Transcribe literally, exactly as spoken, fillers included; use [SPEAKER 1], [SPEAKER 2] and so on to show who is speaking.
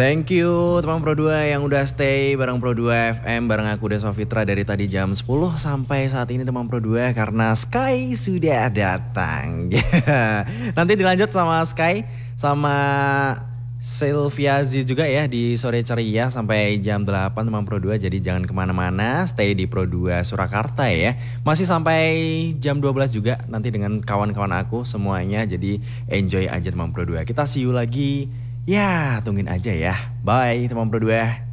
[SPEAKER 1] Thank you teman Pro dua yang udah stay bareng Pro dua F M, bareng aku Deswa Fitra dari tadi jam sepuluh sampai saat ini teman Pro dua, karena Sky sudah datang. Nanti dilanjut sama Sky sama Sylvia Z juga ya di sore ceria sampai jam delapan teman Pro dua. Jadi jangan kemana-mana, stay di Pro dua Surakarta ya. Masih sampai jam dua belas juga nanti dengan kawan-kawan aku semuanya. Jadi enjoy aja teman Pro dua. Kita see you lagi. Ya, tungguin aja ya. Bye teman Pro dua.